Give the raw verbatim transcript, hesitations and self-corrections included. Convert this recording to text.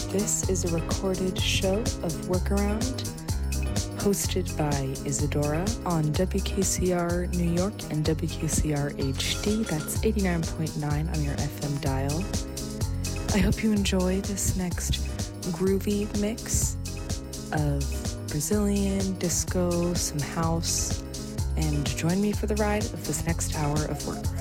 This is a recorded show of Workaround, hosted by Isadora on W K C R New York and W K C R H D. That's eighty-nine point nine on your F M dial. I hope you enjoy this next groovy mix of Brazilian, disco, some house, and join me for the ride of this next hour of Workaround.